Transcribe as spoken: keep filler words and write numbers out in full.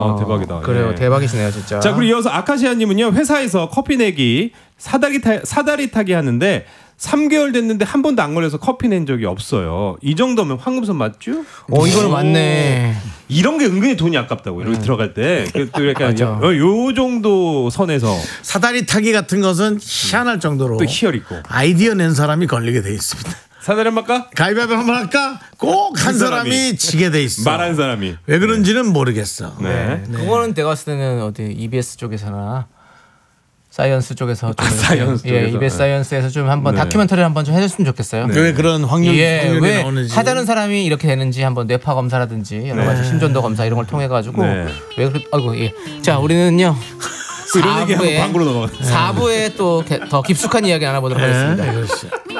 아, 대박이다. 그래요. 예. 대박이시네요, 진짜. 자, 그리고 이어서 아카시아님은요, 회사에서 커피 내기 사다리 타, 사다리 타기 하는데 삼 개월 됐는데 한 번도 안 걸려서 커피 낸 적이 없어요. 이 정도면 황금선 맞죠? 어, 이거는 맞네. 이런 게 은근히 돈이 아깝다고 이렇게 음. 들어갈 때. 그러니까 요, 요 정도 선에서 사다리 타기 같은 것은 희한할 정도로 또 희열 있고 아이디어 낸 사람이 걸리게 돼 있습니다. 사다리 한번 할까? 가위바위보 한번 할까? 꼭 한 사람이, 사람이 지게 돼 있어. 말한 사람이. 왜 그런지는 모르겠어. 네. 네. 그거는 내가 봤을 때는 어디 이비에스 쪽에서나 사이언스 쪽에서 좀 아, 사이언스 예, 쪽에서. 이비에스 사이언스에서 좀 한번 네. 다큐멘터리를 한번 좀 해줬으면 좋겠어요. 네. 왜 그런 확률, 예, 확률이 왜 나오는지. 하자는 사람이 이렇게 되는지 한번 뇌파 검사라든지 여러 가지 네. 심전도 검사 이런 걸 통해 가지고 네. 왜 그래? 아이고 예. 자, 우리는요. 이런 얘기 한번 광고로 넘어가. 사 부에 또 더 깊숙한 이야기 알아보도록 하겠습니다. 네, 그렇지.